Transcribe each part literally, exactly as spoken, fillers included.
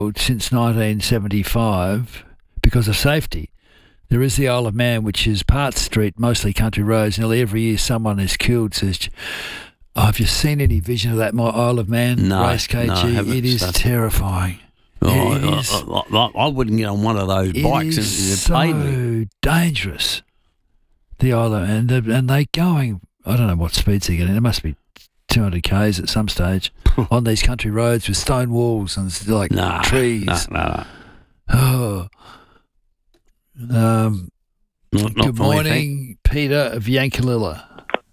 since nineteen seventy-five because of safety. There is the Isle of Man, which is part street, mostly country roads. Nearly every year someone is killed. Says, oh, have you seen any vision of that my Isle of Man No, race, K G? no, I haven't It is studied. terrifying. Oh, It I, is- I, I, I wouldn't get on one of those It bikes and is it'd pay me. so dangerous. The Isle of and they and they going. I don't know what speeds they're getting. It must be two hundred k's at some stage on these country roads with stone walls and s- like Nah, trees. No, no, no. Oh. Um. Not, not Good for me, thank- morning, Peter of Yankalilla.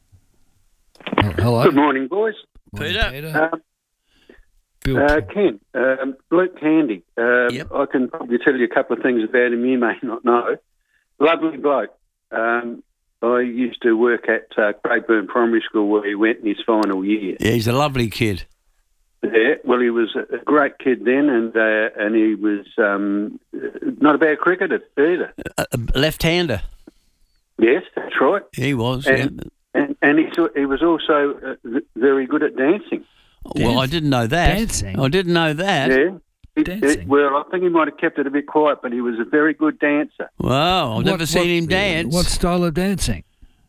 Oh, hello, Good morning, boys. Morning, Peter. Peter. Um, Bill. uh, Ken, um, Luke Candy. Um, Yep. I can probably tell you a couple of things about him you may not know. Lovely bloke. Um, I used to work at uh, Craigburn Primary School where he went in his final year. Yeah, he's a lovely kid. Yeah, well, he was a great kid then, and uh, and he was um, not a bad cricketer either. A, a left-hander. Yes, that's right. He was. And and, and he, he was also uh, v- very good at dancing. yeah. Well, I didn't know that. Dancing? I didn't know that. Yeah. He- Dancing? he- well, I think he might have kept it a bit quiet, but he was a very good dancer. Wow, I've What- never seen what- him dance. What style of dancing?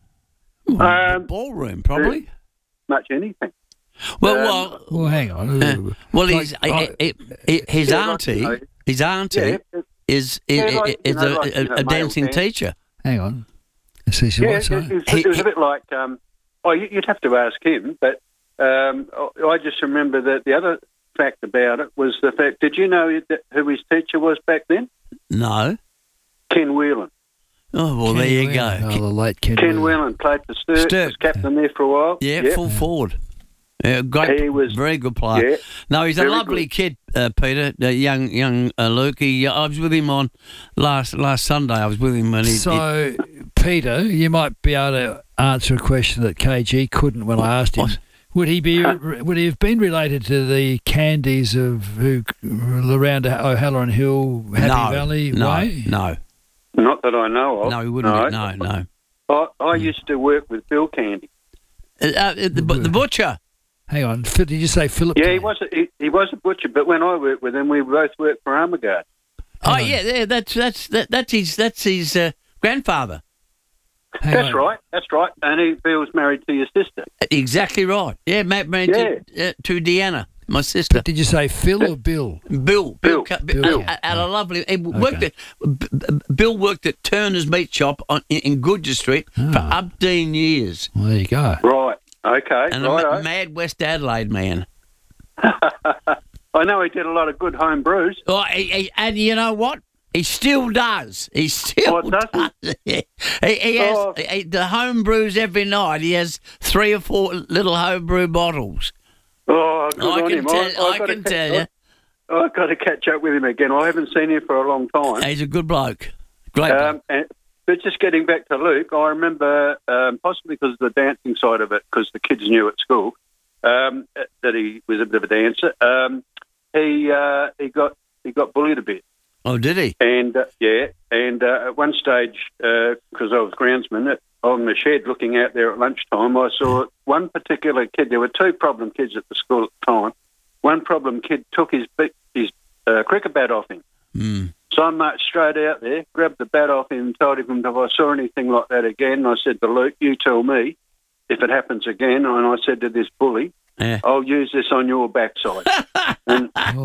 Um, Ballroom, probably. much anything. well, um, well, Well, hang on. uh, well, Like, he's, I- uh, uh, uh, his Yeah, like, auntie, you know, his auntie Yeah, is is, Yeah, like, is you know, a, like, a, you know, a male dancing dance. teacher. hang on. See, see yeah. what's It, that? it, was, He- it was he- a bit like. Um, oh, you- you'd have to ask him, but um, I I just remember that the other fact about it was the fact. Did you know that who his teacher was back then? No. Ken Whelan. Oh well, there Kenny you go. Whelan. Oh, the late Ken, Ken Whelan. Whelan played for Sturt, Sturt. was captain there for a while. Yeah, Yep. full forward. Yeah, great. He was- very good player. Yeah, No, he's a very lovely good. kid, uh, Peter. Uh, young, young uh, Luke. He, I was with him on last last Sunday. I was with him when he. he So, Peter, you might be able to answer a question that K G couldn't when I asked him. What? Would he be? Would he have been related to the Candies of who around O'Halloran Hill, Happy no, Valley no, way? no, not that I know of. no, he wouldn't. Be, no, no. I, I used to work with Bill Candy. Uh, uh, the, bu- the butcher. Hang on. Phil- Did you say Philip? Yeah, he Candy? was a, he, he was a butcher, but when I worked with him, we both worked for Armagard. Oh Hang on. yeah, yeah. That's that's that, that's his that's his uh, grandfather. Hang That's on. right, that's right. And he Bill's married to your sister. Exactly right. Yeah, Matt married to, uh, to Deanna, my sister. But did you say Phil or Bill? Bill, Bill, Bill, Ca- Bill. uh, at a lovely. He worked Okay. at, B- B- Bill worked at Turner's Meat Shop on, in, in Goodger Street for Ah. upteen years, Well, there you go. Right, okay, and a ma- right. mad West Adelaide man. I know he did a lot of good home brews. Oh, he, he, and you know what? He still does. He still Oh, does he? does. he, he has Oh. he, the home brews every night. He has three or four little home brew bottles. Oh, good I on can him. tell. I've I got can to, tell you, I, I've got to catch up with him again. I haven't seen him for a long time. he's a good bloke. Great. bloke. Um, and, but just getting back to Luke, I remember um, possibly because of the dancing side of it, because the kids knew at school um, that he was a bit of a dancer. Um, he uh, he got he got bullied a bit. Oh, did he? And, uh, yeah, and uh, at one stage, because I was groundsman, at, on the shed looking out there at lunchtime, I saw one particular kid. There were two problem kids at the school at the time. One problem kid took his bi- his uh, cricket bat off him. Mm. So I marched straight out there, grabbed the bat off him and told him if I saw anything like that again, I said to Luke, you tell me if it happens again. And I said to this bully, Yeah. I'll use this on your backside. and, Oh.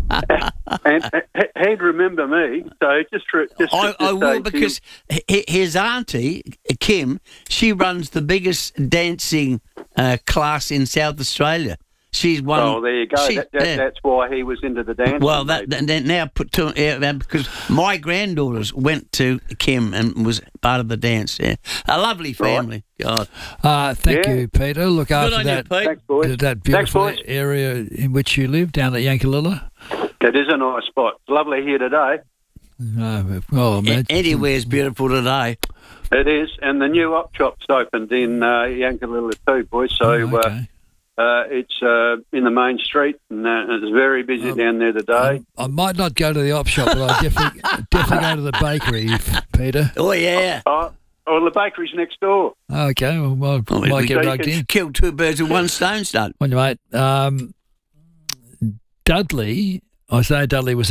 and uh, he'd remember me. So just for, just I, to I say will to because hi- his auntie Kim, she runs the biggest dancing uh, class in South Australia. She's you, one. oh, there you go. she- That, that, yeah. That's why he was into the dancing. Well, that, maybe. that, that now put to yeah, because my granddaughters went to Kim and was part of the dance. Yeah, a lovely family. God, Uh, thank Yeah. you, Peter. Look good after on that, you, Pete. Thanks, boys. that beautiful Thanks, boys. area in which you live down at Yankalilla. It is a nice spot. It's lovely here today. No, well, A- imagine. Anywhere's beautiful today. It is, and the new op shop's opened in uh, Yankalilla too, boys. So Oh, uh, okay. uh, it's uh, in the main street, and uh, it's very busy Um, down there today. I might not go to the op shop, but I definitely definitely go to the bakery, Peter. Oh yeah. Oh, oh, the bakery's next door. Okay, well, well Oh, might we get so you rugged can- in. Killed two birds with one stone, stud. Well, mate, um, Dudley Isaiah Dudley was